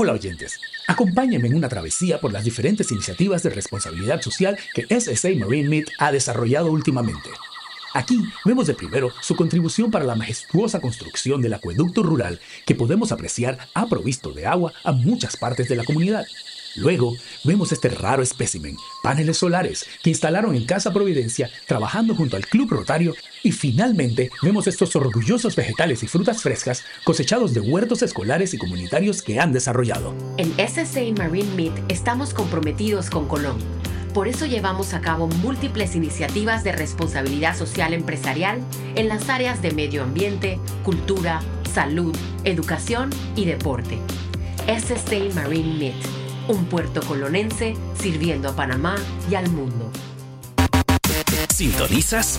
Hola oyentes, acompáñenme en una travesía por las diferentes iniciativas de responsabilidad social que SSA Marine Meat ha desarrollado últimamente. Aquí vemos de primero su contribución para la majestuosa construcción del acueducto rural que podemos apreciar ha provisto de agua a muchas partes de la comunidad. Luego vemos este raro espécimen, paneles solares que instalaron en Casa Providencia trabajando junto al Club Rotario, y finalmente vemos estos orgullosos vegetales y frutas frescas cosechados de huertos escolares y comunitarios que han desarrollado. En SSA Marine Meat estamos comprometidos con Colón. Por eso llevamos a cabo múltiples iniciativas de responsabilidad social empresarial en las áreas de medio ambiente, cultura, salud, educación y deporte. SSA Marine Meat, un puerto colonense sirviendo a Panamá y al mundo. ¿Sintonizas?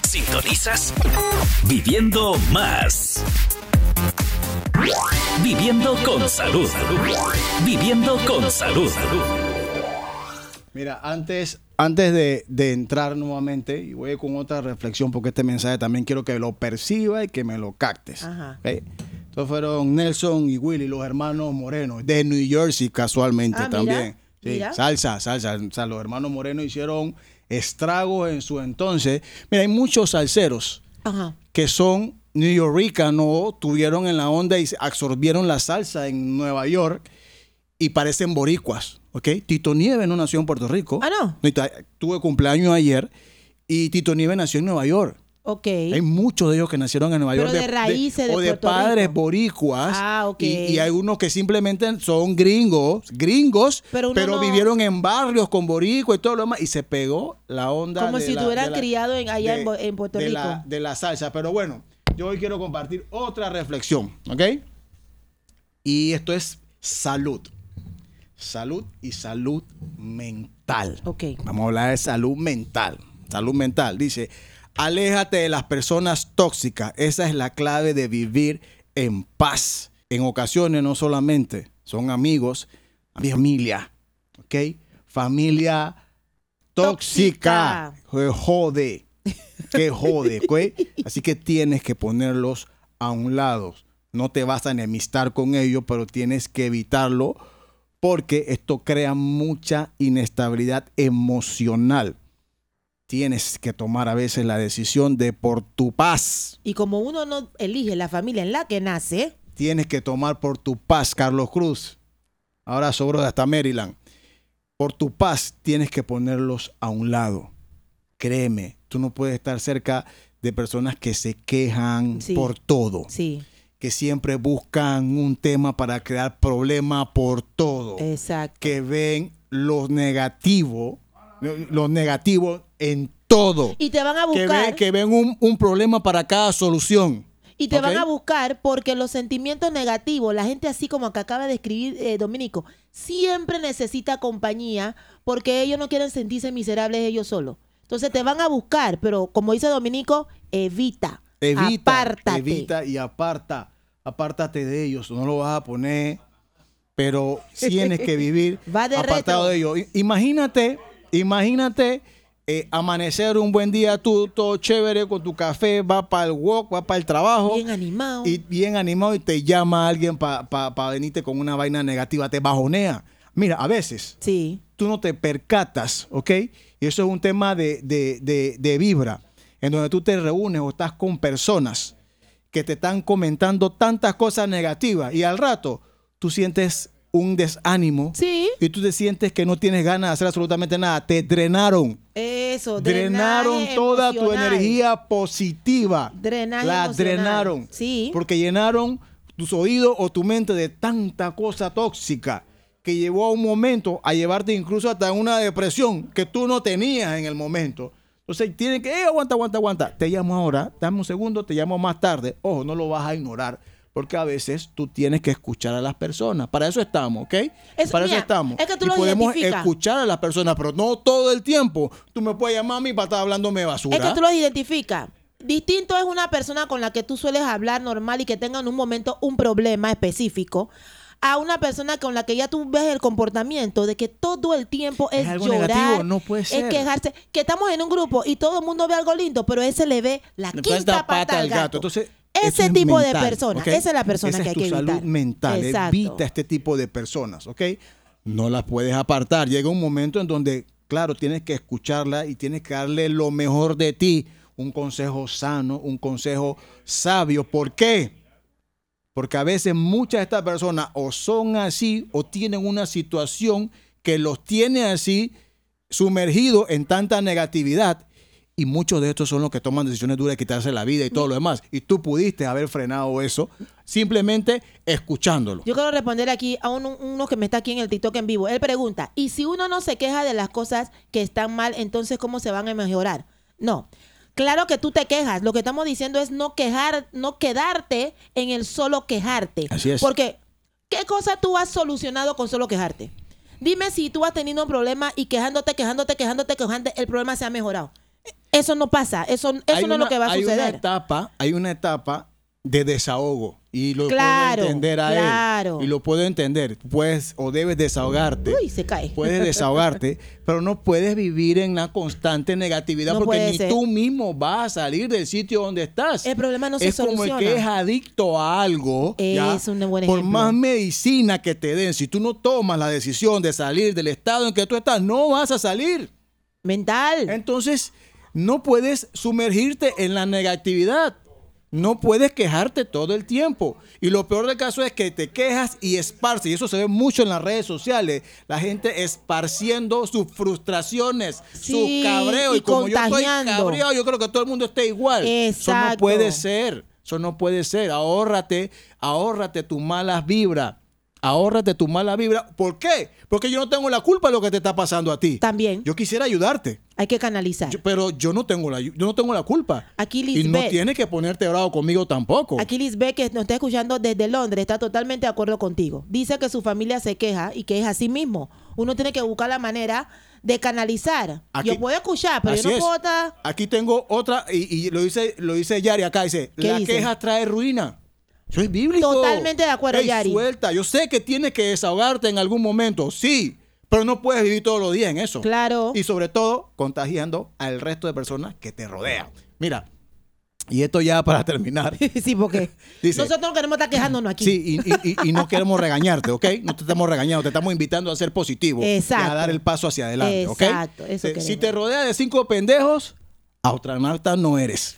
Viviendo más. Viviendo con salud. Viviendo con salud. Mira, antes de entrar nuevamente, y voy con otra reflexión porque este mensaje también quiero que lo perciba y que me lo captes. Ajá. ¿Okay? Estos fueron Nelson y Willy, los hermanos Moreno, de New Jersey casualmente también. Sí, mira. salsa. O sea, los hermanos Moreno hicieron estragos en su entonces. Mira, hay muchos salseros que son newyorricanos, tuvieron en la onda y absorbieron la salsa en Nueva York y parecen boricuas. ¿Ok? Tito Nieves no nació en Puerto Rico. Ah, no. Tuve cumpleaños ayer y Tito Nieves nació en Nueva York. Ok. Hay muchos de ellos que nacieron en Nueva York. Pero de raíces de o de Puerto padres Rico. boricuas. Ah, ok. Y hay unos que simplemente son gringos, pero no, vivieron en barrios con boricua y todo lo demás. Y se pegó la onda como si tuvieran criado allá en Puerto Rico. De la salsa. Pero bueno, yo hoy quiero compartir otra reflexión, ¿ok? Y esto es salud. Salud y salud mental. Ok. Vamos a hablar de salud mental. Salud mental. Dice, aléjate de las personas tóxicas. Esa es la clave de vivir en paz. En ocasiones no solamente son amigos, familia. ¿Ok? Familia tóxica. Jode. Que jode. ¿Ok? Así que tienes que ponerlos a un lado. No te vas a enemistar con ellos, pero tienes que evitarlo porque esto crea mucha inestabilidad emocional. Tienes que tomar a veces la decisión de por tu paz. Y como uno no elige la familia en la que nace, Tienes que tomar por tu paz, Carlos Cruz. Ahora sobró de hasta Maryland. Por tu paz tienes que ponerlos a un lado. Créeme, tú no puedes estar cerca de personas que se quejan por todo. Sí. Que siempre buscan un tema para crear problemas por todo. Exacto. Que ven lo negativo en todo. Y te van a buscar. Que ven un problema para cada solución. Y te van a buscar porque los sentimientos negativos, la gente así como que acaba de escribir Dominico, siempre necesita compañía porque ellos no quieren sentirse miserables ellos solos. Entonces te van a buscar, pero como dice Dominico, evita, apártate. Evita y apártate de ellos. No lo vas a poner, pero tienes que vivir apartado de ellos. Imagínate amanecer un buen día, tú todo chévere con tu café, va para el walk, va para el trabajo. Bien animado y te llama alguien para venirte con una vaina negativa, te bajonea. Mira, a veces tú no te percatas, ¿ok? Y eso es un tema de vibra, en donde tú te reúnes o estás con personas que te están comentando tantas cosas negativas y al rato tú sientes un desánimo y tú te sientes que no tienes ganas de hacer absolutamente nada. Te drenaron. Eso, drenaron toda tu energía positiva. La drenaron. Sí. Porque llenaron tus oídos o tu mente de tanta cosa tóxica que llevó a un momento a llevarte incluso hasta una depresión que tú no tenías en el momento. Entonces tienen que, aguanta. Te llamo ahora, dame un segundo, te llamo más tarde. Ojo, no lo vas a ignorar. Porque a veces tú tienes que escuchar a las personas. Para eso estamos, ¿ok? Para eso estamos. Es que tú y lo podemos identificas. escuchar a las personas, pero no todo el tiempo. Tú me puedes llamar a mí para estar hablándome basura. Es que tú los identificas. Distinto es una persona con la que tú sueles hablar normal y que tenga en un momento un problema específico a una persona con la que ya tú ves el comportamiento de que todo el tiempo es algo llorar, negativo, no puede ser. es quejarse, que estamos en un grupo y todo el mundo ve algo lindo, pero ese le ve la quinta pata al gato. Entonces, Ese Eso es tipo de mental, persona, ¿ok? esa es la persona Esa que es hay que tu evitar. salud mental. Exacto. Evita este tipo de personas, ¿ok? No las puedes apartar. Llega un momento en donde, claro, tienes que escucharla y tienes que darle lo mejor de ti. Un consejo sano, un consejo sabio. ¿Por qué? Porque a veces muchas de estas personas o son así o tienen una situación que los tiene así sumergidos en tanta negatividad. Y muchos de estos son los que toman decisiones duras de quitarse la vida y todo lo demás. Y tú pudiste haber frenado eso simplemente escuchándolo. Yo quiero responder aquí a uno que me está aquí en el TikTok en vivo. Él pregunta, ¿y si uno no se queja de las cosas que están mal, entonces cómo se van a mejorar? No. Claro que tú te quejas. Lo que estamos diciendo es no quedarte en el solo quejarte. Así es. Porque, ¿qué cosa tú has solucionado con solo quejarte? Dime si tú has tenido un problema y quejándote, el problema se ha mejorado. Eso no pasa. Eso no es lo que va a suceder. Hay una etapa de desahogo y lo Claro, puedo entender a claro. él. Y lo puedo entender. Puedes o debes desahogarte. Uy, se cae. Puedes desahogarte, pero no puedes vivir en una constante negatividad No porque puede ni ser. tú mismo vas a salir del sitio donde estás. El problema no se Es como el soluciona. que es adicto a algo. ¿ya? Es un buen Por ejemplo. más medicina que te den, si tú no tomas la decisión de salir del estado en que tú estás, no vas a salir. Mental. Entonces, no puedes sumergirte en la negatividad. No puedes quejarte todo el tiempo. Y lo peor del caso es que te quejas y esparces. Y eso se ve mucho en las redes sociales. La gente esparciendo sus frustraciones, Sí, su cabreo. y Y como yo estoy contagiando. cabreado, yo creo que todo el mundo esté igual. Eso no Exacto. puede ser. Eso no puede ser. Ahórrate tus malas vibras. Ahórrate tu mala vibra. ¿Por qué? Porque yo no tengo la culpa de lo que te está pasando a ti. También. Yo quisiera ayudarte. Hay que canalizar. Pero yo no tengo la culpa. Aquí y Lisbeth. no tienes que ponerte bravo conmigo tampoco. Aquí Lisbeth, que nos está escuchando desde Londres, está totalmente de acuerdo contigo. Dice que su familia se queja y que es así mismo. Uno tiene que buscar la manera de canalizar. Aquí- Yo puedo escuchar, pero Así yo no es. puedo estar... Aquí tengo otra, y lo dice Yari acá, dice, ¿Qué la dice? queja trae ruina. Soy bíblico. Totalmente de acuerdo, Ey, Yari. Suelta. Yo sé que tienes que desahogarte en algún momento, sí, pero no puedes vivir todos los días en eso. Claro. Y sobre todo, contagiando al resto de personas que te rodean. Mira, y esto ya para terminar. Sí, porque Dice- nosotros no queremos estar quejándonos aquí. Sí, y no queremos regañarte, ¿ok? No te estamos regañando, te estamos invitando a ser positivo. Exacto. Y a dar el paso hacia adelante, ¿ok? Exacto, eso Si queremos. te rodeas de 5 pendejos, astronauta no eres.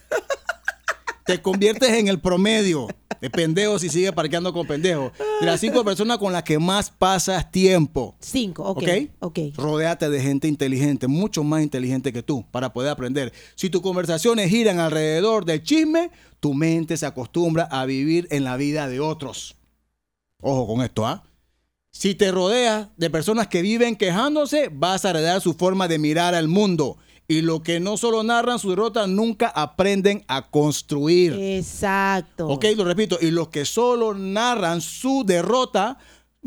Te conviertes en el promedio de pendejos si sigues parqueando con pendejos. De las 5 personas con las que más pasas tiempo. 5, ok. ¿Ok? Rodéate de gente inteligente, mucho más inteligente que tú, para poder aprender. Si tus conversaciones giran alrededor del chisme, tu mente se acostumbra a vivir en la vida de otros. Ojo con esto, ¿ah? Si te rodeas de personas que viven quejándose, vas a heredar su forma de mirar al mundo. Y los que no solo narran su derrota, nunca aprenden a construir. Exacto. Ok, lo repito. Y los que solo narran su derrota,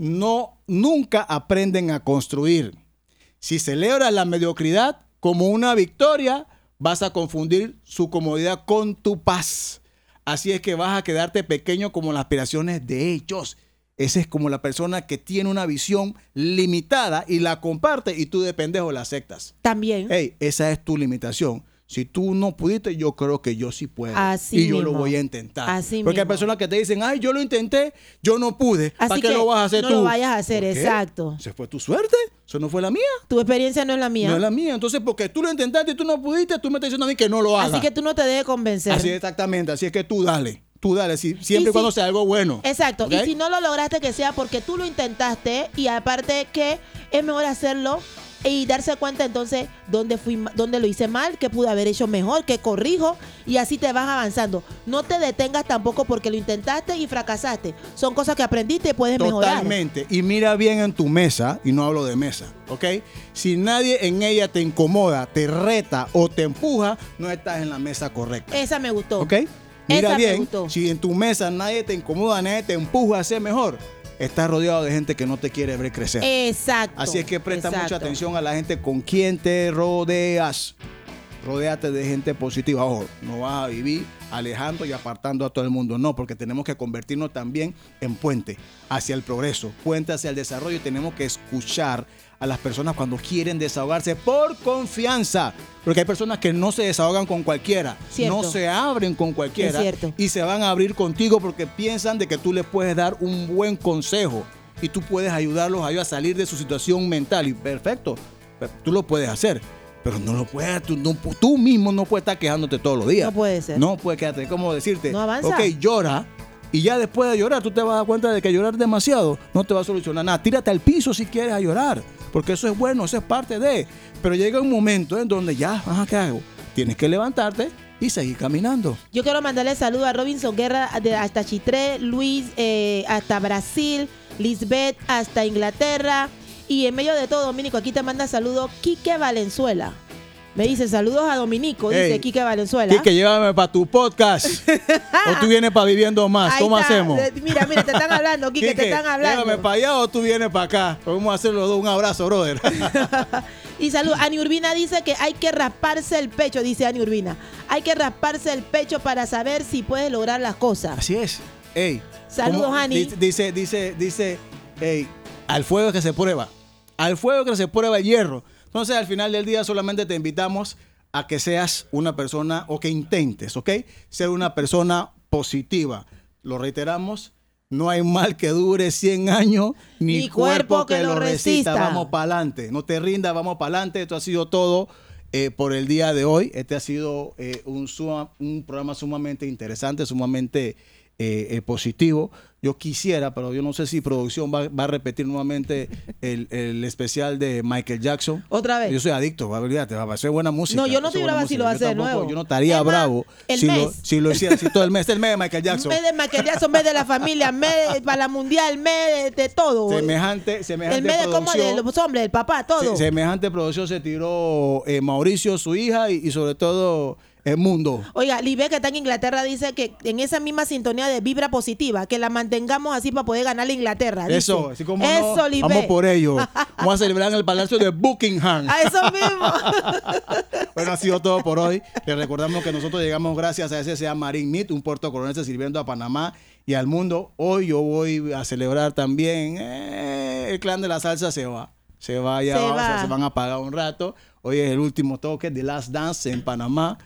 nunca aprenden a construir. Si celebras la mediocridad como una victoria, vas a confundir su comodidad con tu paz. Así es que vas a quedarte pequeño como las aspiraciones de ellos. Esa es como la persona que tiene una visión limitada y la comparte y tú de pendejo la aceptas. También. Hey, esa es tu limitación. Si tú no pudiste, yo creo que yo sí puedo. Así y yo lo mismo. voy a intentar. Así Porque hay mismo. personas que te dicen, ay, yo lo intenté, yo no pude. Así ¿Para qué que lo vas a hacer no tú? lo vayas a hacer, ¿Por qué? exacto. ¿Se fue tu suerte? ¿Eso no fue la mía? Tu experiencia no es la mía. No es la mía. Entonces, porque tú lo intentaste y tú no pudiste, tú me estás diciendo a mí que no lo haga. Así que tú no te dejes convencer. Así exactamente. Así es que tú dale. Tú dale. Siempre y cuando sea algo bueno. Exacto. ¿Ok? Y si no lo lograste, que sea porque tú lo intentaste y aparte que es mejor hacerlo y darse cuenta entonces dónde lo hice mal, qué pude haber hecho mejor, qué corrijo y así te vas avanzando. No te detengas tampoco porque lo intentaste y fracasaste. Son cosas que aprendiste y puedes mejorar. Totalmente. Y mira bien en tu mesa, y no hablo de mesa, ¿ok? Si nadie en ella te incomoda, te reta o te empuja, no estás en la mesa correcta. Esa me gustó. ¿Ok? Mira Esa me bien, gustó. si en tu mesa nadie te incomoda, nadie te empuja a ser mejor, estás rodeado de gente que no te quiere ver crecer. Exacto. Así es que presta mucha exacto. atención a la gente con quien te rodeas. Rodéate de gente positiva. Ojo, no vas a vivir alejando y apartando a todo el mundo. No, porque tenemos que convertirnos también en puente hacia el progreso, puente hacia el desarrollo. Y tenemos que escuchar a las personas cuando quieren desahogarse por confianza. Porque hay personas que no se desahogan con cualquiera. Cierto. No se abren con cualquiera. Es cierto. Y se van a abrir contigo porque piensan de que tú les puedes dar un buen consejo. Y tú puedes ayudarlos a ellos a salir de su situación mental. Y perfecto, tú lo puedes hacer. Pero no lo puedes, tú mismo no puedes estar quejándote todos los días. No puede ser. No puedes quedarte, ¿cómo decirte? No avanza. Ok, llora. Y ya después de llorar, tú te vas a dar cuenta de que llorar demasiado no te va a solucionar nada. Tírate al piso si quieres a llorar. Porque eso es bueno, eso es parte de. Pero llega un momento en donde ya, ¿qué hago? Tienes que levantarte y seguir caminando. Yo quiero mandarle saludos a Robinson Guerra hasta Chitré, Luis hasta Brasil, Lisbeth hasta Inglaterra. Y en medio de todo, Dominico, aquí te manda saludos Quique Valenzuela. Me dice saludos a Dominico, dice Hey, Quique Valenzuela. Quique, llévame para tu podcast. O tú vienes para Viviendo Más. Ahí ¿Cómo está. hacemos? Mira, te están hablando, Quique, te están hablando. Llévame para allá o tú vienes para acá. Vamos a hacer los dos un abrazo, brother. Y salud, Ani Urbina dice que hay que rasparse el pecho, dice Ani Urbina. Hay que rasparse el pecho para saber si puedes lograr las cosas. Así es. Ey, Saludos, ¿cómo? Ani. Dice, ey, al fuego que se prueba. Al fuego que se prueba el hierro. Entonces, al final del día solamente te invitamos a que seas una persona, o que intentes, ¿ok? Ser una persona positiva. Lo reiteramos, no hay mal que dure 100 años, ni cuerpo que lo resista. Vamos para adelante. No te rindas, vamos para adelante. Esto ha sido todo por el día de hoy. Este ha sido un programa sumamente interesante, sumamente positivo. Yo quisiera, pero yo no sé si producción va a repetir nuevamente el especial de Michael Jackson. Otra vez. Yo soy adicto, va a ser buena música. No, yo no estoy brava si lo va a hacer de nuevo. Yo no estaría Es más, bravo el si mes. lo hiciera todo el mes. El mes de Michael Jackson. Mes de Michael Jackson, mes de la familia, mes para la mundial, mes de todo. Semejante el mes de como de producción. los hombres, el papá, todo. Semejante producción se tiró Mauricio, su hija, y sobre todo el mundo. Oiga, Libe, que está en Inglaterra, dice que en esa misma sintonía de vibra positiva, que la mantengamos así para poder ganar a Inglaterra. Dice. Eso, así como eso, no, Libe. vamos por ello. Vamos a celebrar en el Palacio de Buckingham. A eso mismo. Bueno, ha sido todo por hoy. Les recordamos que nosotros llegamos gracias a SSA Marine Meat, un puerto coronense sirviendo a Panamá y al mundo. Hoy yo voy a celebrar también el clan de la salsa se va. Se van a pagar un rato. Hoy es el último toque de Last Dance en Panamá.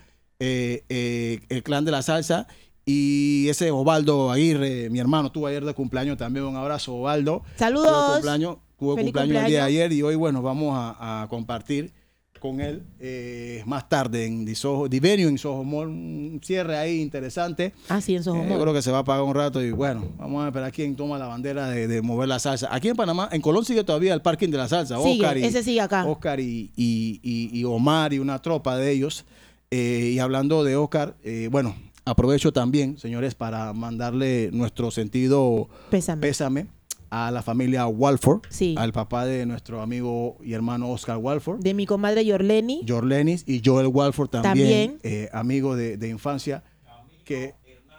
El clan de la salsa y ese Osvaldo Aguirre, mi hermano, tuvo ayer de cumpleaños también. Un abrazo, Osvaldo. Saludos. Tuvo cumpleaños el día de ayer y hoy, bueno, vamos a compartir con él más tarde en Divenio en Soho Mall, un cierre ahí interesante. Ah, sí, en Soho Mall. Yo creo que se va a pagar un rato y bueno, vamos a esperar quién toma la bandera de mover la salsa. Aquí en Panamá, en Colón sigue todavía el parking de la salsa. Sigue, ese sigue acá. Oscar y Omar y una tropa de ellos. Y hablando de Oscar, bueno, aprovecho también, señores, para mandarle nuestro sentido pésame a la familia Walford, sí, al papá de nuestro amigo y hermano Oscar Walford. De mi comadre Yorlenis Y Joel Walford también. Amigo de infancia, que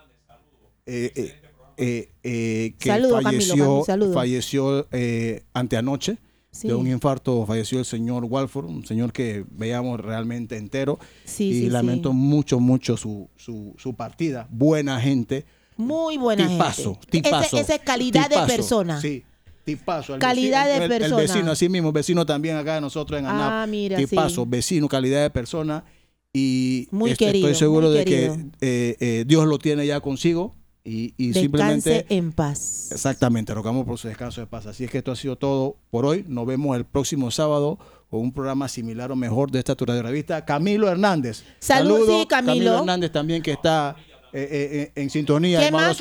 saludos, falleció anteanoche. Sí. De un infarto falleció el señor Walford, un señor que veíamos realmente entero. Y lamento mucho su partida. Buena gente. Muy buena tipazo, gente. Tipazo. Esa es calidad de persona. Sí, tipazo. Calidad de persona. El vecino, así mismo, vecino también acá de nosotros en ANAP. Ah, mira, tipazo, vecino, calidad de persona. Y muy querido, estoy seguro muy de querido. Que Dios lo tiene ya consigo. Y simplemente en paz. Exactamente, rogamos por su descanso de paz. Así es que esto ha sido todo por hoy. Nos vemos el próximo sábado con un programa similar o mejor de esta tu radio revista. Camilo Hernández. Saludos, sí, Camilo Hernández también, que está en sintonía. ¿Qué más?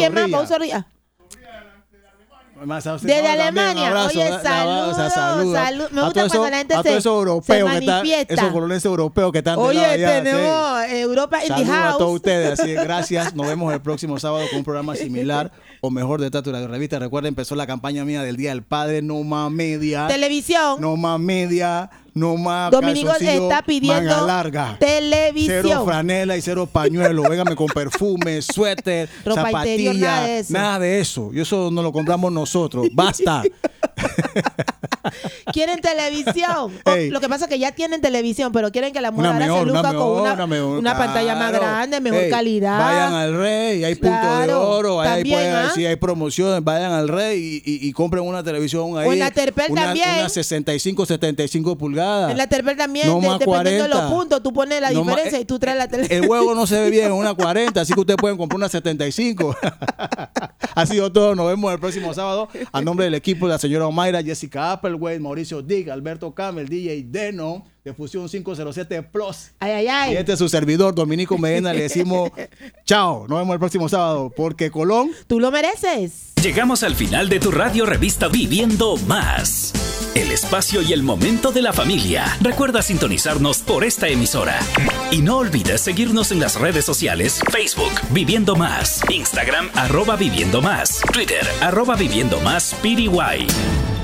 Desde Alemania. Oye, saludos. Me gusta cuando la gente se manifiesta. Esos coloneses europeos que están de Oye, lado allá, tenemos Europa in the Saludos house. a todos ustedes. Así que gracias. Nos vemos el próximo sábado con un programa similar o mejor de esta tu radio revista. Recuerda, empezó la campaña mía del Día del Padre. No más media. Televisión. No más media. No más Dominico está pidiendo manga larga. Televisión. Cero franela y cero pañuelo. Véngame con perfume, suéter, ropa zapatillas. Interior, nada de eso. Nada de eso. Y eso no lo compramos nosotros. Basta. Quieren televisión. Ey. Lo que pasa es que ya tienen televisión, pero quieren que la mujer ahora se luzca con una pantalla más grande, mejor calidad. Vayan al Rey, hay punto de oro, ahí también, pueden, si hay promociones, vayan al Rey y compren una televisión ahí. O en la Terpel también. Una 65, 75 pulgadas. En la Terpel también, No más dependiendo de 40. los puntos, tú pones la No más- diferencia y tú traes la televisión. El juego no se ve bien en una 40, así que ustedes pueden comprar una 75. Ha sido todo. Nos vemos el próximo sábado. A nombre del equipo de la señora Omaira, Jessica Appleway, Mauricio Dick, Alberto Camel, DJ Deno, de Fusión 507 Plus. Ay, ay, ay. Y este es su servidor, Dominico Medina. Le decimos chao. Nos vemos el próximo sábado. Porque Colón. Tú lo mereces. Llegamos al final de tu radio revista Viviendo Más. El espacio y el momento de la familia. Recuerda sintonizarnos por esta emisora. Y no olvides seguirnos en las redes sociales: Facebook, Viviendo Más, Instagram, @Viviendo Más, Twitter, @Viviendo Más PDY.